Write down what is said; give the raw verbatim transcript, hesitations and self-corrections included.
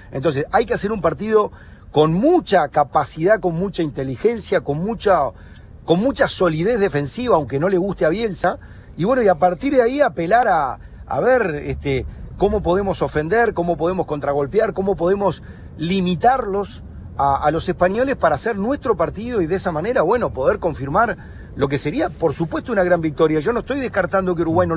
Entonces hay que hacer un partido con mucha capacidad, con mucha inteligencia, con mucha, con mucha solidez defensiva, aunque no le guste a Bielsa, y bueno, y a partir de ahí apelar a, a ver este, cómo podemos ofender, cómo podemos contragolpear, cómo podemos limitarlos a, a los españoles para hacer nuestro partido y de esa manera, bueno, poder confirmar lo que sería, por supuesto, una gran victoria. Yo no estoy descartando que Uruguay no